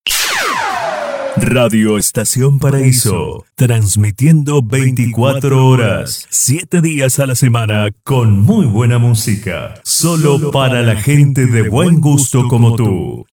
Radio Estación Paraíso, transmitiendo 24 horas, 7 días a la semana con muy buena música, solo para la gente de buen gusto como tú.